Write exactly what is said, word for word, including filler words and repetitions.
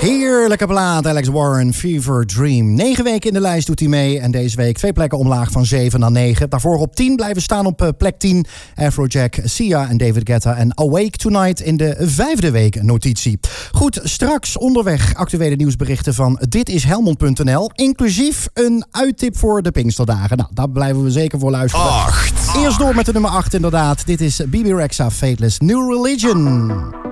Heerlijke plaat, Alex Warren, Fever Dream. Negen weken in de lijst doet hij mee. En deze week twee plekken omlaag van zeven naar negen. Daarvoor op tien blijven staan op plek tien. Afrojack, Sia en David Guetta. En Awake Tonight in de vijfde week notitie. Goed, straks onderweg actuele nieuwsberichten van dit is Helmond punt n l. Inclusief een uittip voor de Pinksterdagen. Nou, daar blijven we zeker voor luisteren. acht. Eerst door met de nummer acht inderdaad. Dit is Bebe Rexha, Fateless, New Religion.